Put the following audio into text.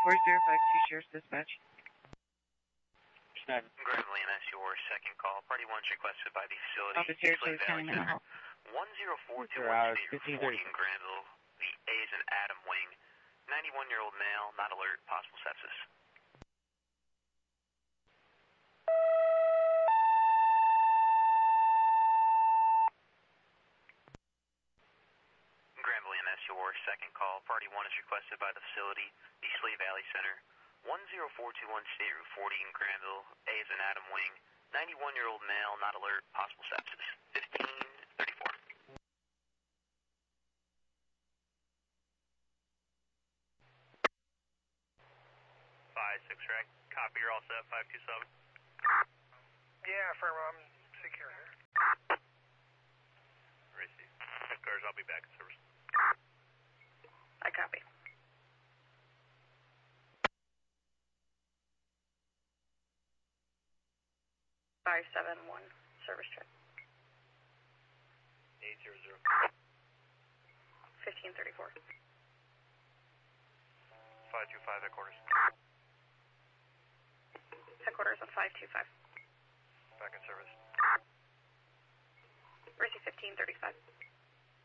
4052 Sheriff's Dispatch. Grambley and that's your second call. Party 1's requested by the facility. Office here to the county mental health. 10421 State Route 40 in Granville. The A is an Adam Wing. 91-year-old male, not alert, possible sepsis. Granville and that's your second call. Party 1 is requested by the facility. The Slave Valley Center. 10421 State Route 40 in Granville. A is an Adam Wing. 91-year-old male, not alert, possible sepsis. 1534. 5-6 track. Copy, you're all set. 527. Yeah, firm. I'm secure here. Receive. Headquarters, I'll be back in service. I copy. Five 7-1 service check. 800. 1534. 525 headquarters. Headquarters on 525. Back in service. Receive 1535.